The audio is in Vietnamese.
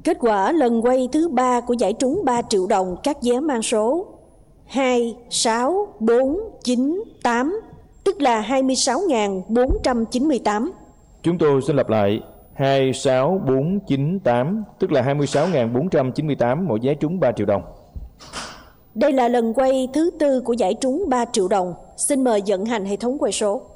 Kết quả lần quay thứ 3 của giải trúng 3 triệu đồng các vé mang số 2, 6, 4, 9, 8, tức là 26.498. Chúng tôi xin lặp lại 2, 6, 4, 9, 8, tức là 26.498, mỗi vé trúng 3 triệu đồng. Đây là lần quay thứ 4 của giải trúng 3 triệu đồng. Xin mời vận hành hệ thống quay số.